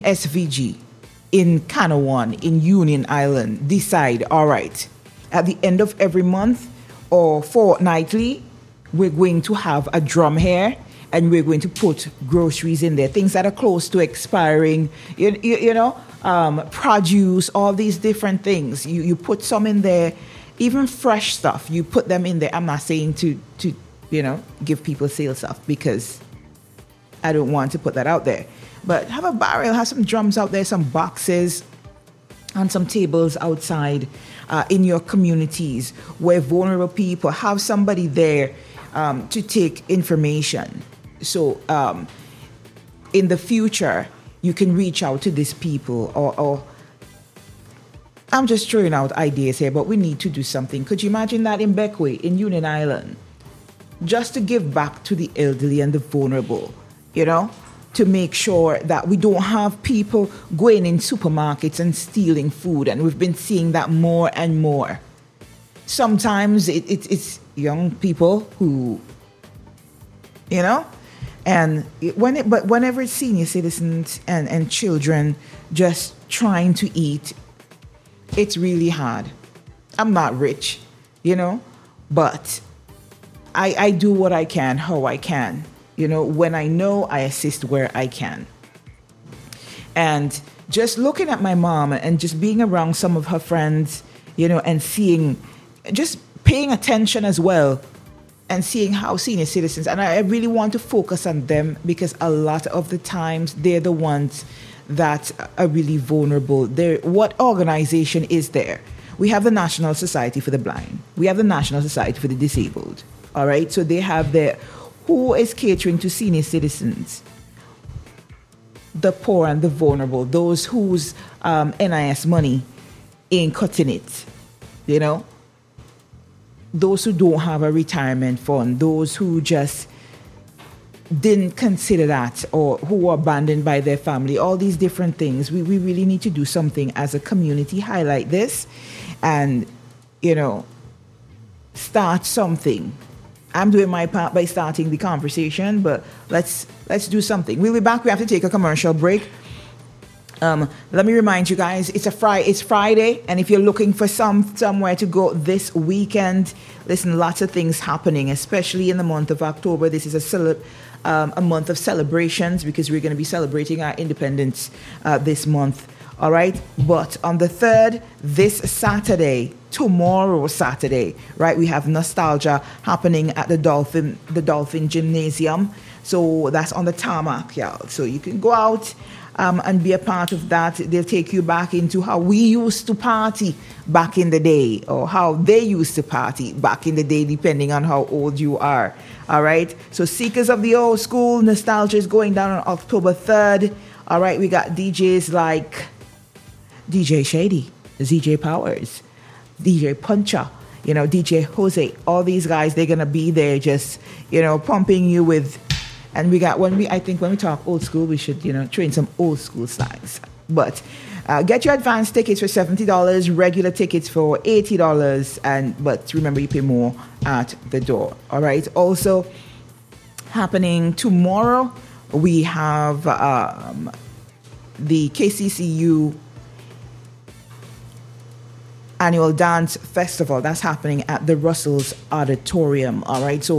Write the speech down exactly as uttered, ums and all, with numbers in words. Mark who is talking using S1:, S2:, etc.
S1: S V G in Canawan, in Union Island, decide, all right, at the end of every month or fortnightly, we're going to have a drum here and we're going to put groceries in there, things that are close to expiring, you, you, you know, um, produce, all these different things. You, you put some in there, even fresh stuff, you put them in there. I'm not saying to, to you know, give people sale stuff because I don't want to put that out there. But have a barrel, have some drums out there, some boxes, and some tables outside uh, in your communities where vulnerable people have somebody there um, to take information. So um, in the future, you can reach out to these people or, or I'm just throwing out ideas here, but we need to do something. Could you imagine that in Beckway, in Union Island? Just to give back to the elderly and the vulnerable, you know? To make sure that we don't have people going in supermarkets and stealing food. And we've been seeing that more and more. Sometimes it, it, it's young people who, you know, and when it, but whenever it's senior citizens and, and children just trying to eat, it's really hard. I'm not rich, you know, but I, I do what I can, how I can. You know, when I know, I assist where I can. And just looking at my mom and just being around some of her friends, you know, and seeing, just paying attention as well and seeing how senior citizens, and I really want to focus on them because a lot of the times they're the ones that are really vulnerable. They're, what organization is there? We have the National Society for the Blind. We have the National Society for the Disabled. All right. So they have their, who is catering to senior citizens? The poor and the vulnerable, those whose um, N I S money ain't cutting it, you know? Those who don't have a retirement fund, those who just didn't consider that or who were abandoned by their family, all these different things. We, we really need to do something as a community, highlight this and, you know, start something. I'm doing my part by starting the conversation, but let's let's do something. We'll be back. We have to take a commercial break. Um, let me remind you guys, it's a Friday. It's Friday, and if you're looking for some somewhere to go this weekend, listen, lots of things happening, especially in the month of October. This is a cele- um, a month of celebrations because we're going to be celebrating our independence uh, this month. All right, but on the third, this Saturday, tomorrow Saturday, right, we have Nostalgia happening at the Dolphin, the Dolphin Gymnasium. So that's on the tarmac, y'all. So you can go out um, and be a part of that. They'll take you back into how we used to party back in the day, or how they used to party back in the day, depending on how old you are. All right. So Seekers of the Old School, Nostalgia is going down on October third. All right. We got D Js like D J Shady, Z J Powers, D J Puncha, you know, D J Jose, all these guys, they're going to be there just, you know, pumping you with, and we got, when we, I think when we talk old school, we should, you know, train some old school styles. But uh, get your advance tickets for seventy dollars, regular tickets for eighty dollars, and, but remember, you pay more at the door. All right. Also happening tomorrow, we have um, the K C C U Annual Dance Festival. That's happening at the Russell's Auditorium. All right. So